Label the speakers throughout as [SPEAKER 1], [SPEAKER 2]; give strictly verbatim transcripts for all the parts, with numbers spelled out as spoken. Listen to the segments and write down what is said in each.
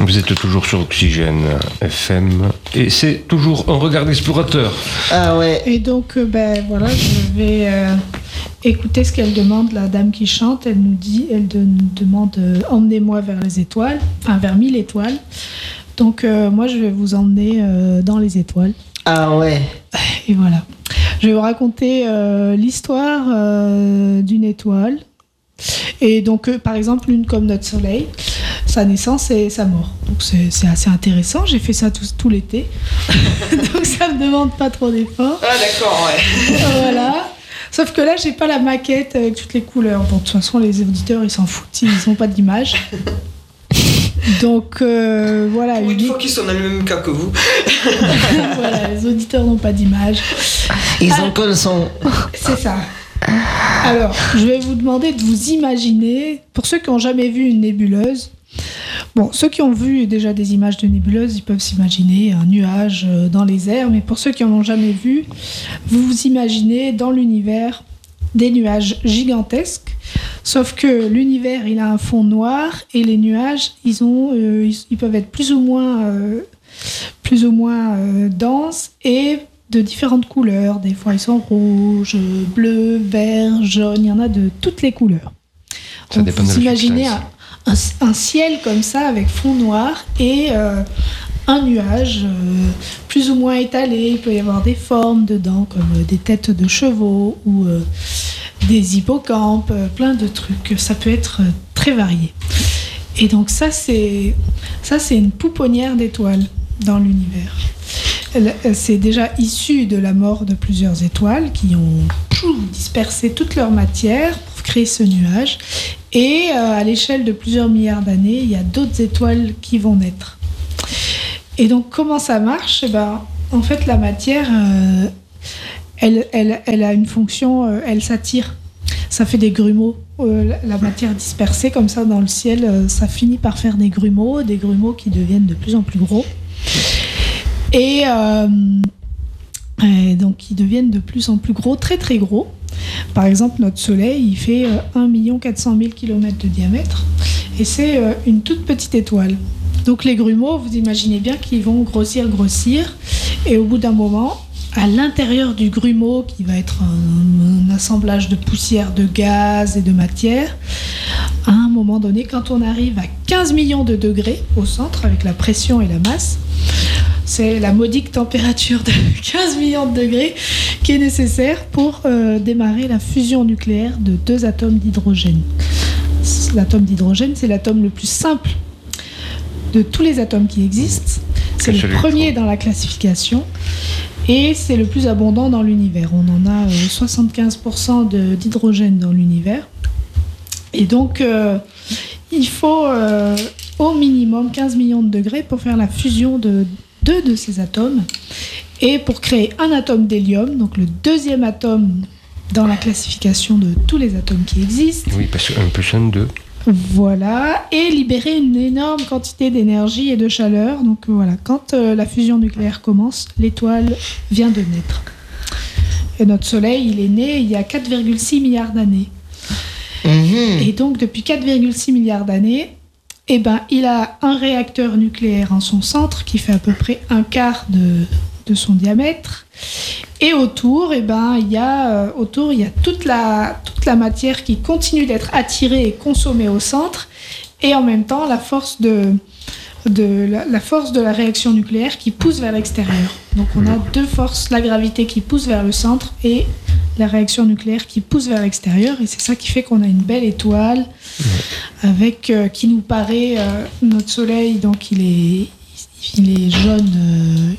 [SPEAKER 1] Vous êtes toujours sur Oxygène F M et c'est toujours un regard d'explorateur.
[SPEAKER 2] Ah ouais.
[SPEAKER 3] Et donc, euh, ben voilà, je vais euh, écouter ce qu'elle demande, la dame qui chante. Elle nous dit, elle de, nous demande euh, emmenez-moi vers les étoiles, enfin vers mille étoiles. Donc euh, moi, je vais vous emmener euh, dans les étoiles.
[SPEAKER 2] Ah ouais.
[SPEAKER 3] Et voilà. Je vais vous raconter euh, l'histoire euh, d'une étoile. Et donc, euh, par exemple, une comme notre Soleil, sa naissance et sa mort. Donc, c'est, c'est assez intéressant. J'ai fait ça tout, tout l'été. Donc, ça ne me demande pas trop d'efforts.
[SPEAKER 2] Ah d'accord, ouais.
[SPEAKER 3] Voilà. Sauf que là, j'ai pas la maquette avec toutes les couleurs. Bon, de toute façon, les auditeurs, ils s'en foutent. Ils n'ont pas d'image. Donc, euh, voilà.
[SPEAKER 2] Pour une fois qu'ils sont dans le même cas que vous.
[SPEAKER 3] Voilà, les auditeurs n'ont pas d'image.
[SPEAKER 2] Ils
[SPEAKER 3] Ah.
[SPEAKER 2] ont que le son.
[SPEAKER 3] C'est ça. Alors, je vais vous demander de vous imaginer, pour ceux qui n'ont jamais vu une nébuleuse, bon, ceux qui ont vu déjà des images de nébuleuses, ils peuvent s'imaginer un nuage dans les airs, mais pour ceux qui n'en ont jamais vu, vous vous imaginez dans l'univers des nuages gigantesques, sauf que l'univers, il a un fond noir, et les nuages, ils, ont, euh, ils, ils peuvent être plus ou moins, euh, plus ou moins euh, denses, et de différentes couleurs. Des fois, ils sont rouges, bleus, verts, jaunes. Il y en a de toutes les couleurs.
[SPEAKER 1] Ça
[SPEAKER 3] Donc,
[SPEAKER 1] dépend de
[SPEAKER 3] vous
[SPEAKER 1] la
[SPEAKER 3] imaginez
[SPEAKER 1] substance.
[SPEAKER 3] un, un, un ciel comme ça, avec fond noir et euh, un nuage euh, plus ou moins étalé. Il peut y avoir des formes dedans, comme euh, des têtes de chevaux ou euh, des hippocampes, euh, plein de trucs. Ça peut être euh, très varié. Et donc ça, c'est, ça, c'est une pouponnière d'étoiles dans l'univers. C'est déjà issu de la mort de plusieurs étoiles qui ont dispersé toute leur matière pour créer ce nuage. Et euh, à l'échelle de plusieurs milliards d'années, il y a d'autres étoiles qui vont naître. Et donc, comment ça marche ? Eh ben, en fait, la matière, euh, elle, elle, elle a une fonction, euh, elle s'attire. Ça fait des grumeaux. Euh, la, la matière dispersée comme ça dans le ciel, euh, ça finit par faire des grumeaux, des grumeaux qui deviennent de plus en plus gros. Et, euh, et donc, ils deviennent de plus en plus gros, très très gros. Par exemple, notre Soleil, il fait euh, un million quatre cent mille kilomètres de diamètre. Et c'est euh, une toute petite étoile. Donc, les grumeaux, vous imaginez bien qu'ils vont grossir, grossir. Et au bout d'un moment, à l'intérieur du grumeau, qui va être un, un assemblage de poussière, de gaz et de matière, à un moment donné, quand on arrive à quinze millions de degrés au centre, avec la pression et la masse, c'est la modique température de quinze millions de degrés qui est nécessaire pour euh, démarrer la fusion nucléaire de deux atomes d'hydrogène. L'atome d'hydrogène, c'est l'atome le plus simple de tous les atomes qui existent. C'est le premier dans la classification et c'est le plus abondant dans l'univers. On en a euh, soixante-quinze pour cent de, d'hydrogène dans l'univers. Et donc, euh, il faut euh, au minimum quinze millions de degrés pour faire la fusion de deux de ces atomes et pour créer un atome d'hélium, donc le deuxième atome dans la classification de tous les atomes qui existent.
[SPEAKER 1] Oui, parce que un plus un, deux.
[SPEAKER 3] Voilà, et libérer une énorme quantité d'énergie et de chaleur. Donc voilà, quand euh, la fusion nucléaire commence, l'étoile vient de naître. Et notre Soleil, il est né il y a quatre virgule six milliards d'années. Mmh. Et donc depuis quatre virgule six milliards d'années, eh ben, il a un réacteur nucléaire en son centre qui fait à peu près un quart de, de son diamètre. Et autour, eh ben, il y a, euh, autour, il y a toute la, toute la matière qui continue d'être attirée et consommée au centre. Et en même temps, la force de, de, la, la force de la réaction nucléaire qui pousse vers l'extérieur. Donc on a deux forces, la gravité qui pousse vers le centre et la réaction nucléaire qui pousse vers l'extérieur. Et c'est ça qui fait qu'on a une belle étoile avec, euh, qui nous paraît... Euh, notre Soleil, donc il est, il est jaune... Euh,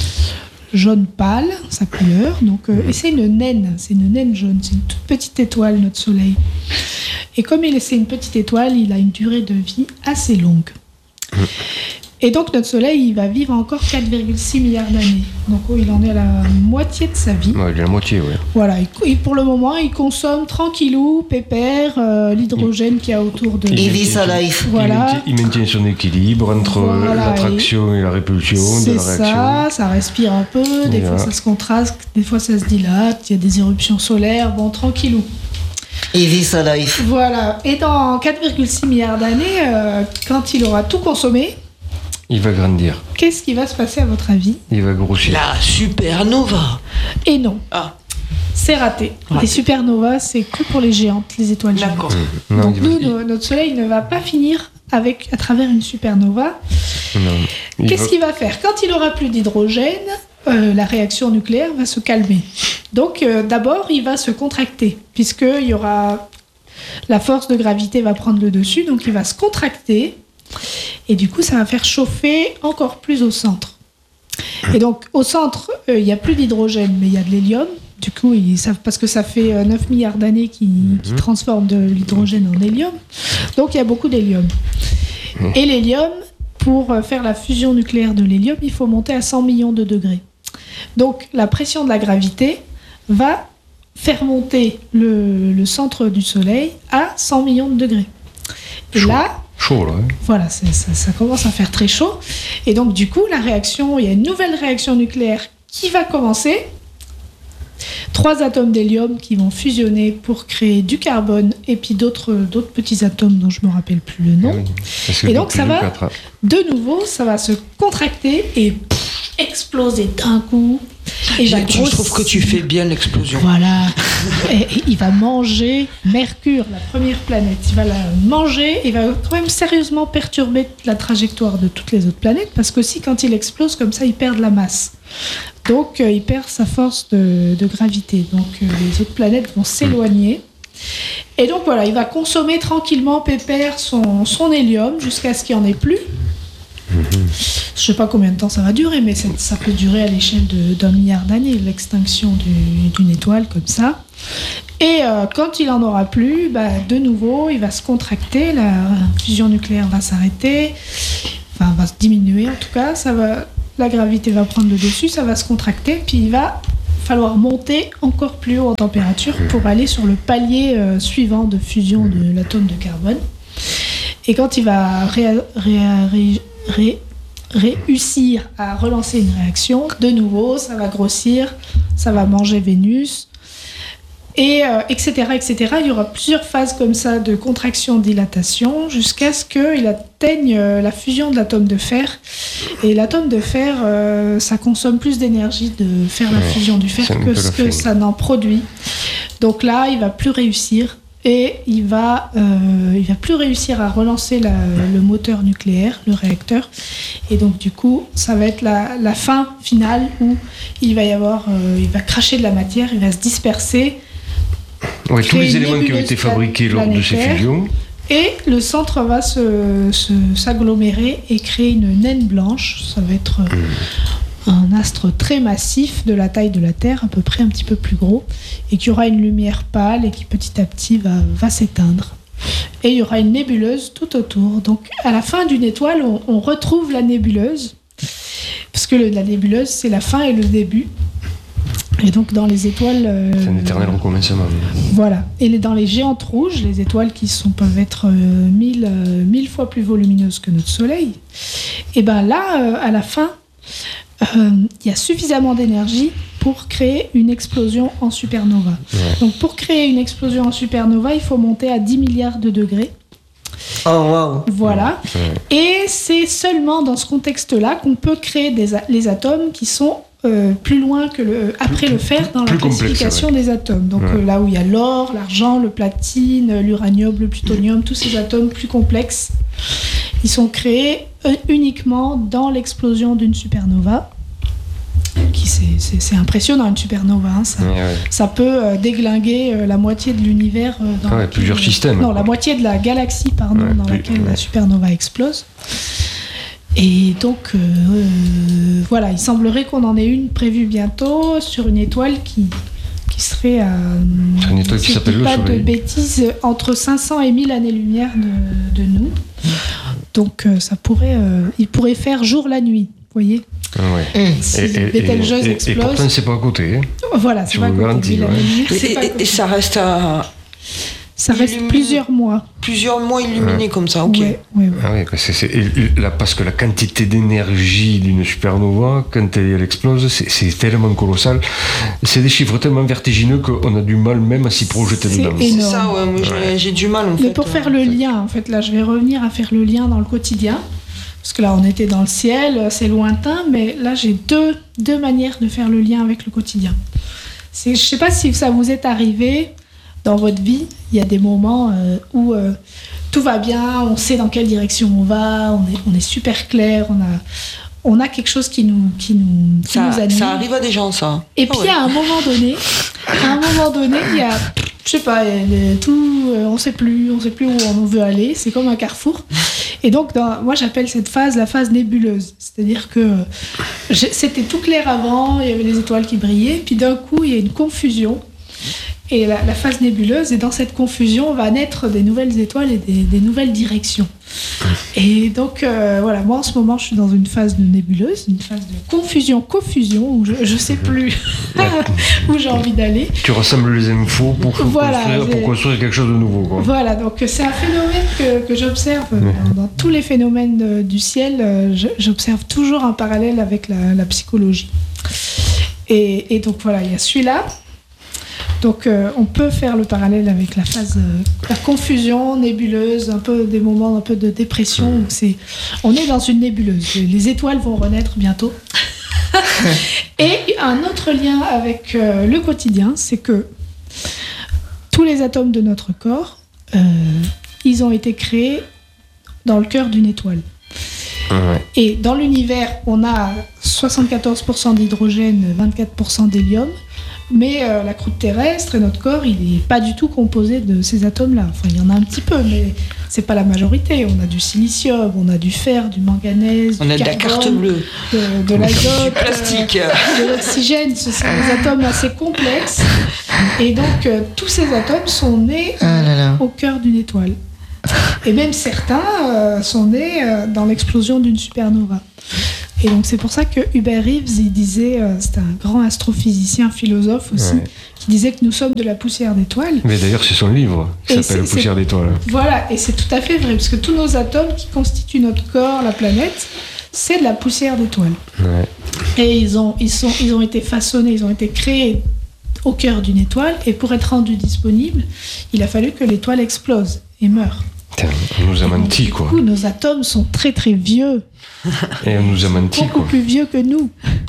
[SPEAKER 3] jaune pâle, sa couleur. Donc, euh, et c'est une naine, c'est une naine jaune, c'est une toute petite étoile, notre Soleil. Et comme il est, c'est une petite étoile, il a une durée de vie assez longue. Et donc notre Soleil, il va vivre encore quatre virgule six milliards d'années. Donc oh, il en est à la moitié de sa vie.
[SPEAKER 1] Ouais, il est à la moitié, oui.
[SPEAKER 3] Voilà, et pour le moment, il consomme tranquillou, pépère, euh, l'hydrogène qu'il y a autour de...
[SPEAKER 2] Il vit sa life.
[SPEAKER 3] Voilà.
[SPEAKER 1] Il maintient, il maintient son équilibre entre
[SPEAKER 3] Voilà,
[SPEAKER 1] l'attraction et, et la répulsion de la réaction.
[SPEAKER 3] C'est ça, ça respire un peu, des
[SPEAKER 1] voilà.
[SPEAKER 3] fois ça se contraste, des fois ça se dilate, il y a des éruptions solaires, bon, tranquillou.
[SPEAKER 2] Il vit sa life.
[SPEAKER 3] Voilà, et dans quatre virgule six milliards d'années, euh, quand il aura tout consommé,
[SPEAKER 1] Il va grandir.
[SPEAKER 3] Qu'est-ce qui va se passer à votre avis ?
[SPEAKER 1] Il va grossir.
[SPEAKER 2] La supernova.
[SPEAKER 3] Et non.
[SPEAKER 2] Ah.
[SPEAKER 3] C'est raté.
[SPEAKER 2] Raté.
[SPEAKER 3] Les supernovas, c'est que pour les géantes, les étoiles géantes.
[SPEAKER 2] D'accord.
[SPEAKER 1] Mmh. Non,
[SPEAKER 3] Donc
[SPEAKER 1] il va-
[SPEAKER 3] nous,
[SPEAKER 1] il-
[SPEAKER 3] no- notre Soleil ne va pas finir avec, à travers une supernova.
[SPEAKER 1] non. Il
[SPEAKER 3] Qu'est-ce
[SPEAKER 1] va-
[SPEAKER 3] qu'il va faire ? Quand il aura plus d'hydrogène, euh, la réaction nucléaire va se calmer. Donc euh, d'abord, il va se contracter, puisqu'il y aura... La force de gravité va prendre le dessus, donc il va se contracter. Et du coup, ça va faire chauffer encore plus au centre. Et donc, au centre, euh, il n'y a plus d'hydrogène, mais il y a de l'hélium. Du coup, ils savent, parce que ça fait euh, neuf milliards d'années qu'ils qu'ils transforment de l'hydrogène en hélium. Donc, il y a beaucoup d'hélium. Et l'hélium, pour euh, faire la fusion nucléaire de l'hélium, il faut monter à cent millions de degrés. Donc, la pression de la gravité va faire monter le, le centre du Soleil à cent millions de degrés. Et
[SPEAKER 1] Chaud.
[SPEAKER 3] là,
[SPEAKER 1] Chaud, là. hein.
[SPEAKER 3] voilà, c'est- ça, ça commence à faire très chaud. Et donc, du coup, la réaction, il y a une nouvelle réaction nucléaire qui va commencer. Trois atomes d'hélium qui vont fusionner pour créer du carbone et puis d'autres, d'autres petits atomes dont je ne me rappelle plus le nom.
[SPEAKER 1] Ah oui. Parce que
[SPEAKER 3] Et donc,
[SPEAKER 1] plus
[SPEAKER 3] ça
[SPEAKER 1] de
[SPEAKER 3] va-
[SPEAKER 1] quatre, hein.
[SPEAKER 3] De nouveau, ça va se contracter et pff, exploser d'un coup. Et
[SPEAKER 2] Je,
[SPEAKER 3] va
[SPEAKER 2] je trouve que tu
[SPEAKER 3] grossir.
[SPEAKER 2] fais bien l'explosion.
[SPEAKER 3] Voilà. Et, et il va manger Mercure, la première planète. Il va la manger et va quand même sérieusement perturber la trajectoire de toutes les autres planètes parce qu'aussi quand il explose comme ça, il perd de la masse. Donc euh, il perd sa force de, de gravité. Donc euh, les autres planètes vont s'éloigner. Et donc voilà, il va consommer tranquillement, pépère, son, son hélium jusqu'à ce qu'il n'y en ait plus. Je sais pas combien de temps ça va durer, mais c'est- ça peut durer à l'échelle de- d'un milliard d'années, l'extinction du- d'une étoile comme ça. Et euh, quand il en aura plus, bah, de nouveau, il va se contracter, la fusion nucléaire va s'arrêter, enfin va se diminuer en tout cas, ça va, la gravité va prendre le dessus, ça va se contracter, puis il va falloir monter encore plus haut en température pour aller sur le palier euh, suivant de fusion de l'atome de carbone. Et quand il va ré- ré- ré- ré- réussir à relancer une réaction, de nouveau, ça va grossir, ça va manger Vénus, et euh, et cetera, et cetera. Il y aura plusieurs phases comme ça de contraction-dilatation jusqu'à ce qu'il atteigne euh, la fusion de l'atome de fer. Et l'atome de fer, euh, ça consomme plus d'énergie de faire la
[SPEAKER 1] Ouais,
[SPEAKER 3] fusion du fer
[SPEAKER 1] c'est un
[SPEAKER 3] que
[SPEAKER 1] peu
[SPEAKER 3] ce
[SPEAKER 1] la
[SPEAKER 3] que
[SPEAKER 1] fin.
[SPEAKER 3] ça n'en produit. Donc là, il va plus réussir. Et il va, euh, il va plus réussir à relancer la- le moteur nucléaire, le réacteur. Et donc du coup, ça va être la, la fin finale où il va y avoir, euh, il va cracher de la matière, il va se disperser.
[SPEAKER 1] Ouais, tous
[SPEAKER 3] créer
[SPEAKER 1] les
[SPEAKER 3] une
[SPEAKER 1] éléments qui ont
[SPEAKER 3] nébuleuse
[SPEAKER 1] été fabriqués lors de ces
[SPEAKER 3] planétaire.
[SPEAKER 1] fusions.
[SPEAKER 3] Et le centre va se, se- s'agglomérer et créer une naine blanche. Ça va être euh, un astre très massif de la taille de la Terre, à peu près un petit peu plus gros, et qui aura une lumière pâle et qui petit à petit va, va s'éteindre. Et il y aura une nébuleuse tout autour. Donc à la fin d'une étoile, on, on retrouve la nébuleuse, parce que le- la nébuleuse, c'est la fin et le début. Et donc dans les étoiles... euh,
[SPEAKER 1] C'est un éternel recommencement.
[SPEAKER 3] voilà. Et les- dans les géantes rouges, les étoiles qui sont, peuvent être euh, mille, euh, mille fois plus volumineuses que notre Soleil, et ben là, euh, à la fin, euh, il y a suffisamment d'énergie pour créer une explosion en supernova.
[SPEAKER 1] Ouais.
[SPEAKER 3] Donc pour créer une explosion en supernova, il faut monter à dix milliards de degrés.
[SPEAKER 2] Oh, waouh.
[SPEAKER 3] Voilà.
[SPEAKER 1] Ouais.
[SPEAKER 3] Et c'est seulement dans ce contexte-là qu'on peut créer des a- les atomes qui sont euh, plus loin que le, après le fer dans la
[SPEAKER 1] plus complexe,
[SPEAKER 3] classification des atomes. Donc
[SPEAKER 1] Ouais.
[SPEAKER 3] euh, là où il y a l'or, l'argent, le platine, l'uranium, le plutonium, tous ces atomes plus complexes, ils sont créés euh, uniquement dans l'explosion d'une supernova. Qui c'est, c'est, c'est impressionnant une supernova, hein, ça,
[SPEAKER 1] Ouais, ouais.
[SPEAKER 3] ça peut euh, déglinguer euh, la moitié de l'univers euh, dans
[SPEAKER 1] Ah ouais,
[SPEAKER 3] laquelle-
[SPEAKER 1] plusieurs systèmes.
[SPEAKER 3] Non, la moitié de la galaxie, pardon,
[SPEAKER 1] Ouais,
[SPEAKER 3] dans
[SPEAKER 1] plus-
[SPEAKER 3] laquelle
[SPEAKER 1] ouais.
[SPEAKER 3] la supernova explose. Et donc, euh, euh, voilà, il semblerait qu'on en ait une prévue bientôt sur une étoile qui, qui serait à.
[SPEAKER 1] C'est une étoile qui
[SPEAKER 3] si je
[SPEAKER 1] s'appelle
[SPEAKER 3] dis
[SPEAKER 1] le
[SPEAKER 3] pas de
[SPEAKER 1] Soleil.
[SPEAKER 3] bêtises, entre cinq cents et mille années-lumière de, de nous. Donc, euh, ça pourrait, euh, il pourrait faire jour la nuit, vous voyez.
[SPEAKER 1] Ah ouais.
[SPEAKER 2] Hum.
[SPEAKER 3] Si
[SPEAKER 1] Et, et,
[SPEAKER 3] Betelgeuse
[SPEAKER 1] et- et
[SPEAKER 3] explose.
[SPEAKER 1] pourtant, c'est pas à côté. hein.
[SPEAKER 3] Voilà,
[SPEAKER 1] je
[SPEAKER 3] c'est pas
[SPEAKER 1] vous
[SPEAKER 3] à côté,
[SPEAKER 1] garantis,
[SPEAKER 3] mille
[SPEAKER 1] ouais.
[SPEAKER 3] années-lumière,
[SPEAKER 2] Et,
[SPEAKER 3] c'est pas à
[SPEAKER 2] et-
[SPEAKER 3] côté.
[SPEAKER 2] et ça reste à
[SPEAKER 3] Ça reste
[SPEAKER 2] illumine-
[SPEAKER 3] plusieurs mois.
[SPEAKER 2] plusieurs mois illuminés comme ça, ok.
[SPEAKER 3] Ouais, ouais, ouais.
[SPEAKER 1] Ah oui, parce que, c'est, et là, parce que la quantité d'énergie d'une supernova, quand elle, elle explose, c'est, c'est tellement colossal. C'est des chiffres tellement vertigineux qu'on a du mal même à s'y projeter
[SPEAKER 3] C'est
[SPEAKER 1] dedans.
[SPEAKER 3] énorme.
[SPEAKER 2] C'est ça, ouais, moi j'ai,
[SPEAKER 1] Ouais.
[SPEAKER 2] j'ai du mal en fait.
[SPEAKER 3] Mais pour faire le lien, en fait, là, je vais revenir à faire le lien dans le quotidien. Parce que là, on était dans le ciel, c'est lointain, mais là, j'ai deux, deux manières de faire le lien avec le quotidien. C'est, je ne sais pas si ça vous est arrivé dans votre vie, il y a des moments euh, où euh, tout va bien, on sait dans quelle direction on va, on est, on est super clair, on a, on a quelque chose qui nous, qui nous, qui
[SPEAKER 2] Ça,
[SPEAKER 3] nous anime.
[SPEAKER 2] ça arrive à des gens, ça.
[SPEAKER 3] Et puis,
[SPEAKER 2] Ah ouais.
[SPEAKER 3] à un moment donné, à un moment donné, il y a, je sais pas, le- tout, euh, on sait plus, on sait plus où on veut aller. C'est comme un carrefour. Et donc, dans- moi, j'appelle cette phase la phase nébuleuse. C'est-à-dire que euh, j'ai- c'était tout clair avant, il y avait les étoiles qui brillaient, puis d'un coup, il y a une confusion. Et la, la phase nébuleuse, et dans cette confusion, va naître des nouvelles étoiles et des, des nouvelles directions. Et donc, euh, voilà, moi en ce moment, je suis dans une phase de nébuleuse, une phase de confusion-confusion, où je ne sais plus où j'ai envie d'aller.
[SPEAKER 1] Tu rassembles les infos pour,
[SPEAKER 3] Voilà,
[SPEAKER 1] construire,
[SPEAKER 3] j'ai-
[SPEAKER 1] pour construire quelque chose de nouveau. Quoi.
[SPEAKER 3] Voilà, donc c'est un phénomène que, que j'observe euh, dans, dans tous les phénomènes euh, du ciel. euh, je- j'observe toujours un parallèle avec la, la psychologie. Et, et donc voilà, il y a celui-là. Donc euh, on peut faire le parallèle avec la phase, euh, la confusion nébuleuse, un peu des moments un peu de dépression où c'est, on est dans une nébuleuse. Les étoiles vont renaître bientôt. Et un autre lien avec euh, le quotidien, c'est que tous les atomes de notre corps, euh, ils ont été créés dans le cœur d'une étoile.
[SPEAKER 1] Ouais.
[SPEAKER 3] Et dans l'univers, on a soixante-quatorze pour cent d'hydrogène, vingt-quatre pour cent d'hélium, mais euh, la croûte terrestre et notre corps, il n'est pas du tout composé de ces atomes-là. Enfin, il y en a un petit peu, mais c'est pas la majorité. On a du silicium, on a du fer, du manganèse,
[SPEAKER 2] On
[SPEAKER 3] du
[SPEAKER 2] a de la
[SPEAKER 3] carbone,
[SPEAKER 2] carte bleue.
[SPEAKER 3] de, de l'azote,
[SPEAKER 2] Du plastique.
[SPEAKER 3] euh, de l'oxygène. Ce sont des atomes assez complexes. Et donc, euh, tous ces atomes sont nés
[SPEAKER 2] Ah là là.
[SPEAKER 3] au cœur d'une étoile. Et même certains euh, sont nés euh, dans l'explosion d'une supernova. Et donc c'est pour ça que Hubert Reeves, il disait, euh, c'est un grand astrophysicien, philosophe aussi,
[SPEAKER 1] Ouais.
[SPEAKER 3] qui disait que nous sommes de la poussière d'étoiles.
[SPEAKER 1] Mais d'ailleurs, c'est son livre qui
[SPEAKER 3] Et
[SPEAKER 1] s'appelle
[SPEAKER 3] c'est-
[SPEAKER 1] Poussière d'étoiles.
[SPEAKER 3] Voilà, et c'est tout à fait vrai, parce que tous nos atomes qui constituent notre corps, la planète, c'est de la poussière d'étoiles.
[SPEAKER 1] Ouais.
[SPEAKER 3] Et ils ont, ils, sont, ils ont été façonnés, ils ont été créés au cœur d'une étoile, et pour être rendus disponibles, il a fallu que l'étoile explose et meure.
[SPEAKER 1] Putain, on nous a
[SPEAKER 3] Et donc,
[SPEAKER 1] menti,
[SPEAKER 3] du
[SPEAKER 1] quoi.
[SPEAKER 3] coup, nos atomes sont très très vieux,
[SPEAKER 1] Et on nous a menti,
[SPEAKER 3] beaucoup
[SPEAKER 1] quoi.
[SPEAKER 3] plus vieux que nous.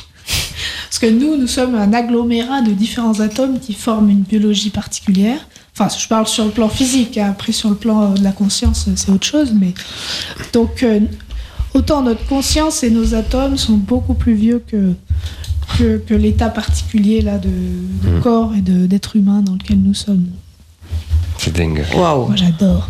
[SPEAKER 3] Parce que nous, nous sommes un agglomérat de différents atomes qui forment une biologie particulière. Enfin, je parle sur le plan physique, hein. Après sur le plan de la conscience, c'est autre chose. Mais donc, euh, autant notre conscience et nos atomes sont beaucoup plus vieux que, que, que l'état particulier là, de, de
[SPEAKER 1] Mm.
[SPEAKER 3] corps et de, d'être humain dans lequel nous sommes.
[SPEAKER 1] C'est dingue.
[SPEAKER 2] Waouh.
[SPEAKER 3] Moi, j'adore.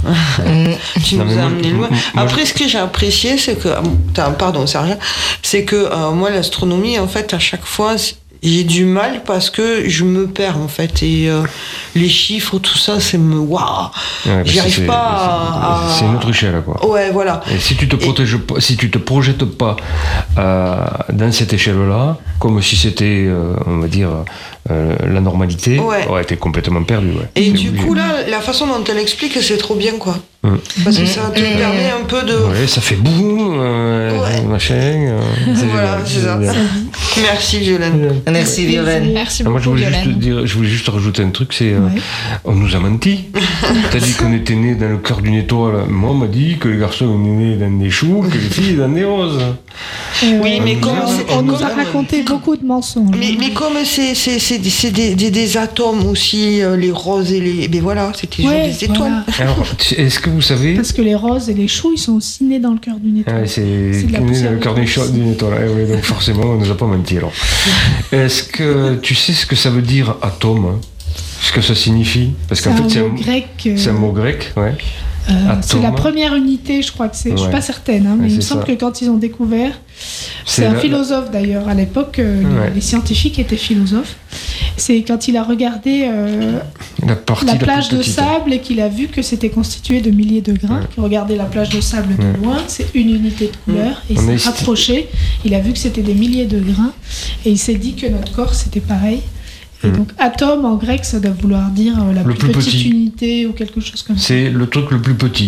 [SPEAKER 2] Tu
[SPEAKER 1] Non,
[SPEAKER 2] nous
[SPEAKER 1] mais
[SPEAKER 2] as
[SPEAKER 1] moi-
[SPEAKER 2] amené loin.
[SPEAKER 1] moi-
[SPEAKER 2] Après, ce que j'ai apprécié, c'est que. Putain, pardon, Serge. C'est que euh, moi, l'astronomie, en fait, à chaque fois, c'est- j'ai du mal parce que je me perds, en fait. Et euh, les chiffres, tout ça, c'est me. Waouh.
[SPEAKER 1] Ouais,
[SPEAKER 2] J'y
[SPEAKER 1] parce que
[SPEAKER 2] arrive
[SPEAKER 1] c'est-
[SPEAKER 2] pas à-
[SPEAKER 1] c'est- C'est une autre échelle, quoi.
[SPEAKER 2] Ouais, voilà.
[SPEAKER 1] Et si tu te protèges pas, si tu te projettes pas euh, dans cette échelle-là, comme si c'était, euh, on va dire, euh, la normalité,
[SPEAKER 2] Ouais.
[SPEAKER 1] t'es complètement perdu. Ouais.
[SPEAKER 2] Et
[SPEAKER 1] C'est
[SPEAKER 2] du
[SPEAKER 1] obligé.
[SPEAKER 2] coup, là, la façon dont elle explique, c'est trop bien, quoi.
[SPEAKER 1] Hum.
[SPEAKER 2] Parce que ça te permet un peu de.
[SPEAKER 1] Ouais, ça fait boum, euh,
[SPEAKER 2] Ouais.
[SPEAKER 1] machin. euh, c'est
[SPEAKER 2] Voilà,
[SPEAKER 1] génial,
[SPEAKER 2] c'est ça.
[SPEAKER 1] génial.
[SPEAKER 2] Merci, Violaine.
[SPEAKER 4] Merci Violaine.
[SPEAKER 5] Merci
[SPEAKER 1] Ah, moi, je
[SPEAKER 5] beaucoup,
[SPEAKER 1] voulais juste
[SPEAKER 5] Violaine.
[SPEAKER 1] dire, je voulais juste rajouter un truc, c'est, euh,
[SPEAKER 3] Ouais.
[SPEAKER 1] on nous a menti. T'as dit qu'on était né dans le cœur d'une étoile. Moi, on m'a dit que les garçons étaient nés dans des choux, que les filles dans des roses.
[SPEAKER 3] Euh,
[SPEAKER 2] Oui, mais
[SPEAKER 3] on-
[SPEAKER 2] comme
[SPEAKER 3] on,
[SPEAKER 2] c'est-
[SPEAKER 3] on nous
[SPEAKER 2] comme-
[SPEAKER 3] a raconté beaucoup de mensonges.
[SPEAKER 2] Mais, mais comme c'est, c'est, c'est, des- c'est des, des, des atomes aussi, euh, les roses et les. Mais voilà, c'était
[SPEAKER 3] Ouais,
[SPEAKER 2] juste des étoiles.
[SPEAKER 3] voilà.
[SPEAKER 1] Alors, est-ce que vous savez...
[SPEAKER 3] Parce que les roses et les choux, ils sont aussi nés dans le cœur d'une
[SPEAKER 1] Ah
[SPEAKER 3] étoile.
[SPEAKER 1] ouais, c'est
[SPEAKER 3] C'est de la
[SPEAKER 1] né
[SPEAKER 3] poussière
[SPEAKER 1] dans le
[SPEAKER 3] de
[SPEAKER 1] cœur d'une
[SPEAKER 3] rose.
[SPEAKER 1] cho- d'une étoile. Eh oui, donc forcément, on nous a pas menti alors. Est-ce que tu sais ce que ça veut dire atome, hein, ce que ça signifie? Parce
[SPEAKER 3] C'est
[SPEAKER 1] qu'en
[SPEAKER 3] un
[SPEAKER 1] fait, c'est
[SPEAKER 3] mot
[SPEAKER 1] un,
[SPEAKER 3] grec. euh,
[SPEAKER 1] c'est un mot grec, ouais.
[SPEAKER 3] euh,
[SPEAKER 1] atome.
[SPEAKER 3] c'est la première unité, je crois que c'est. Je suis
[SPEAKER 1] Ouais.
[SPEAKER 3] pas certaine, hein, mais
[SPEAKER 1] Ouais,
[SPEAKER 3] il me
[SPEAKER 1] c'est
[SPEAKER 3] semble
[SPEAKER 1] ça.
[SPEAKER 3] que quand ils ont découvert, c'est
[SPEAKER 1] C'est
[SPEAKER 3] un
[SPEAKER 1] la-
[SPEAKER 3] philosophe d'ailleurs à l'époque. euh, les-
[SPEAKER 1] Ouais.
[SPEAKER 3] les, scientifiques étaient philosophes. C'est quand il a regardé euh,
[SPEAKER 1] La partie
[SPEAKER 3] la
[SPEAKER 1] la plus
[SPEAKER 3] plage de
[SPEAKER 1] petite.
[SPEAKER 3] sable et qu'il a vu que c'était constitué de milliers de grains.
[SPEAKER 1] Ouais.
[SPEAKER 3] Qu'il regardait la plage de sable de
[SPEAKER 1] Ouais.
[SPEAKER 3] loin, c'est une unité de couleur. Et il
[SPEAKER 1] On a
[SPEAKER 3] s'est
[SPEAKER 1] esti-
[SPEAKER 3] rapproché, il a vu que c'était des milliers de grains. Et il s'est dit que notre corps c'était pareil. Et
[SPEAKER 1] Mm.
[SPEAKER 3] donc atome en grec ça doit vouloir dire euh, la
[SPEAKER 1] Le
[SPEAKER 3] plus,
[SPEAKER 1] plus
[SPEAKER 3] petite
[SPEAKER 1] petit.
[SPEAKER 3] unité ou quelque chose comme ça.
[SPEAKER 1] C'est le truc le plus petit.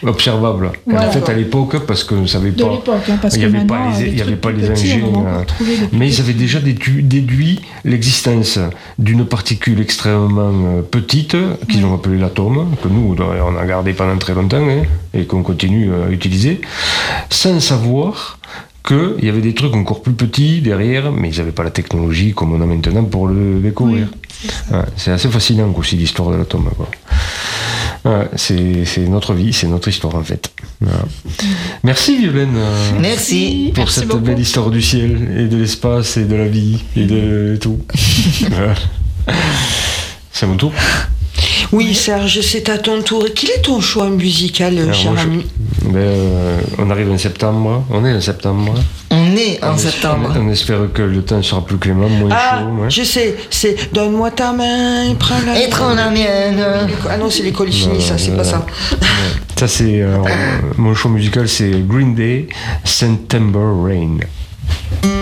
[SPEAKER 1] observable.
[SPEAKER 3] Voilà.
[SPEAKER 1] En fait, à l'époque, parce qu'on ne savait
[SPEAKER 3] De
[SPEAKER 1] pas,
[SPEAKER 3] l'époque, hein, parce
[SPEAKER 1] il
[SPEAKER 3] que
[SPEAKER 1] n'y avait pas
[SPEAKER 3] maintenant,
[SPEAKER 1] les,
[SPEAKER 3] des
[SPEAKER 1] il y avait
[SPEAKER 3] trucs
[SPEAKER 1] pas
[SPEAKER 3] plus
[SPEAKER 1] les
[SPEAKER 3] petits,
[SPEAKER 1] engins,
[SPEAKER 3] on en a
[SPEAKER 1] euh,
[SPEAKER 3] encore trouvé des plus
[SPEAKER 1] mais ils
[SPEAKER 3] petits.
[SPEAKER 1] avaient déjà dédu- déduit l'existence d'une particule extrêmement euh, petite, qu'ils ont appelée l'atome, que nous, on a gardé pendant très longtemps, hein, et qu'on continue à utiliser, sans savoir qu'il y avait des trucs encore plus petits derrière, mais ils n'avaient pas la technologie comme on a maintenant pour le découvrir.
[SPEAKER 3] Oui, c'est ça.
[SPEAKER 1] Ouais, c'est assez fascinant aussi l'histoire de l'atome. Quoi. Ouais, c'est, c'est notre vie, c'est notre histoire en fait. Voilà. Merci Violaine euh,
[SPEAKER 4] Merci.
[SPEAKER 1] pour
[SPEAKER 3] Merci
[SPEAKER 1] cette
[SPEAKER 3] beaucoup.
[SPEAKER 1] belle histoire du ciel et de l'espace et de la vie et de tout. Voilà. C'est mon tour.
[SPEAKER 2] Oui, Serge, c'est à ton tour. Et quel est ton choix musical,
[SPEAKER 1] Alors,
[SPEAKER 2] cher
[SPEAKER 1] moi, je-
[SPEAKER 2] ami?
[SPEAKER 1] ben, euh, on arrive en septembre, on est en septembre.
[SPEAKER 4] On est en
[SPEAKER 1] On
[SPEAKER 4] septembre.
[SPEAKER 1] espère- On espère que le temps sera plus clément, moins
[SPEAKER 2] Ah,
[SPEAKER 1] chaud. Ouais.
[SPEAKER 2] je sais, c'est donne-moi ta main et prends la
[SPEAKER 4] Et prends la mienne.
[SPEAKER 2] Ah non, c'est les colis
[SPEAKER 1] Non,
[SPEAKER 2] finis, ça,
[SPEAKER 1] non,
[SPEAKER 2] c'est
[SPEAKER 1] non,
[SPEAKER 2] pas
[SPEAKER 1] non.
[SPEAKER 2] ça.
[SPEAKER 1] Ça c'est euh, mon choix musical, c'est Green Day, September Rain.